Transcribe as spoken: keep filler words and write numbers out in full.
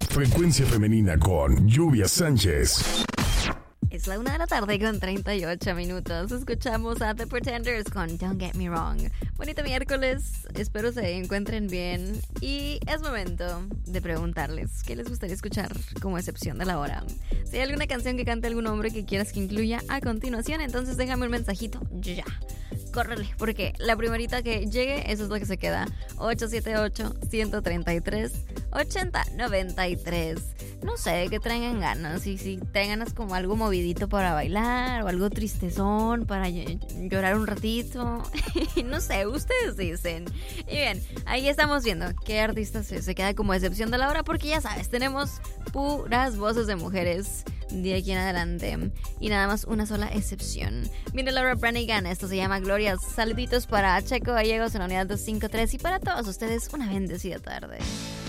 Frecuencia Femenina con Lluvia Sánchez. Es la una de la tarde con treinta y ocho minutos. Escuchamos a The Pretenders con Don't Get Me Wrong. Bonito miércoles, espero se encuentren bien. Y es momento de preguntarles qué les gustaría escuchar como excepción de la hora. Si hay alguna canción que cante algún hombre que quieras que incluya a continuación, entonces déjame un mensajito ya. Córrele, porque la primerita que llegue, eso es lo que se queda. ocho siete ocho, uno tres tres, ocho cero nueve tres. No sé, que traigan ganas. Y si traen ganas como algo movidito para bailar, o algo tristezón para llorar un ratito. No sé, ustedes dicen. Y bien, ahí estamos viendo qué artista se, se queda como excepción de la hora, porque ya sabes, tenemos puras voces de mujeres de aquí en adelante. Y nada más una sola excepción. Viene Laura Branigan, esto se llama Gloria. Saluditos para Checo Gallegos en la unidad dos cinco tres. Y para todos ustedes, una bendecida tarde.